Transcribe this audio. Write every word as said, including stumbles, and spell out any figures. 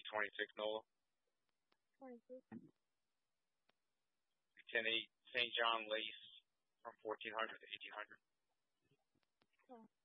twenty-six, Nola. twenty-six. ten eight, Saint John Lace from fourteen hundred to eighteen hundred. Okay.